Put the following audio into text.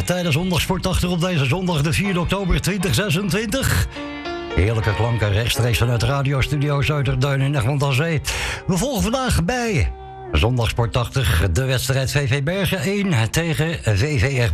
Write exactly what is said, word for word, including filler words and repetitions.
tijdens Zondagsportachtig op deze zondag de vierde oktober tweeduizend zesentwintig. Heerlijke klanken rechtstreeks vanuit Radio-studio Zuiderduin in Egmond aan Zee. We volgen vandaag bij Zondagsportachtig de wedstrijd V V Bergen één tegen V V Egmond.